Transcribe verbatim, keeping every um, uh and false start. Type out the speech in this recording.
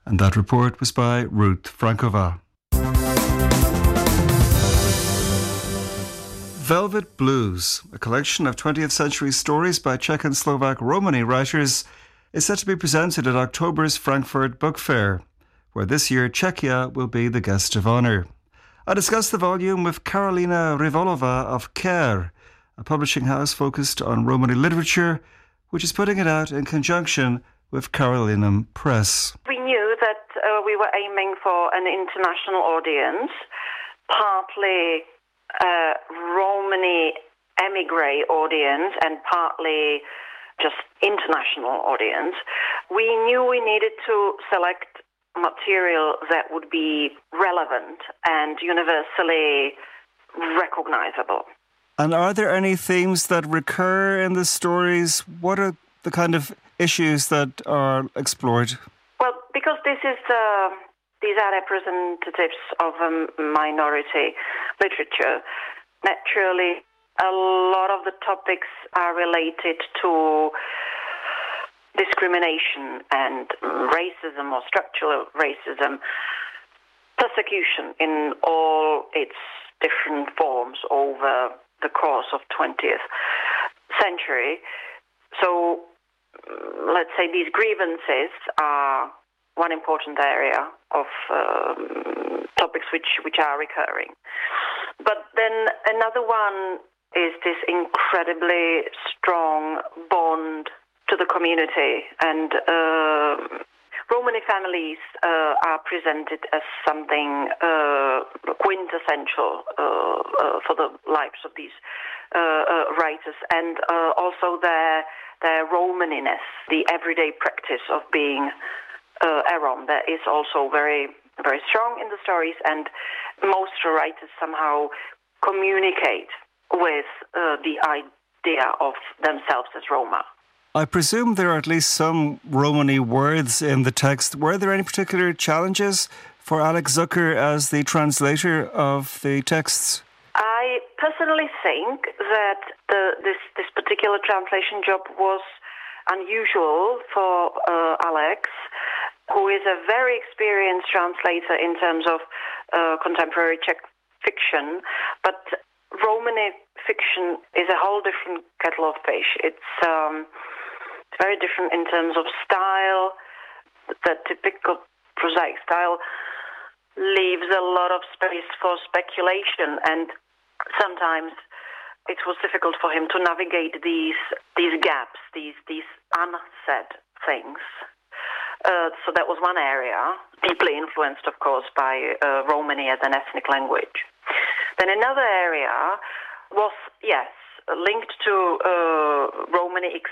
And that report was by Ruth Frankova. Velvet Blues, a collection of twentieth century stories by Czech and Slovak Romani writers, is set to be presented at October's Frankfurt Book Fair, where this year Czechia will be the guest of honour. I discussed the volume with Karolina Rivolova of Care, a publishing house focused on Romani literature, which is putting it out in conjunction with Carolinum Press. We knew that uh, we were aiming for an international audience, partly a Romani emigre audience and partly just international audience. We knew we needed to select material that would be relevant and universally recognizable. And are there any themes that recur in the stories? What are the kind of issues that are explored? Well, because this is uh, these are representatives of a minority literature, naturally a lot of the topics are related to discrimination and racism or structural racism, persecution in all its different forms over the course of twentieth century. So let's say these grievances are one important area of um, topics which, which are recurring. But then another one is this incredibly strong bond to the community, and uh, Romani families uh, are presented as something uh, quintessential uh, uh, for the lives of these uh, uh, writers, and uh, also their their Romaniness, the everyday practice of being uh, a Rom, that is also very very strong in the stories, and most writers somehow communicate with uh, the idea of themselves as Roma. I presume there are at least some Romani words in the text. Were there any particular challenges for Alex Zucker as the translator of the texts? I personally think that the, this, this particular translation job was unusual for uh, Alex, who is a very experienced translator in terms of uh, contemporary Czech fiction, but Romani fiction is a whole different kettle of fish. It's um, it's very different in terms of style. The typical prosaic style leaves a lot of space for speculation, and sometimes it was difficult for him to navigate these these gaps, these these unsaid things. Uh, so that was one area, deeply influenced, of course, by uh, Romani as an ethnic language. Then another area was, yes, linked to uh, Romani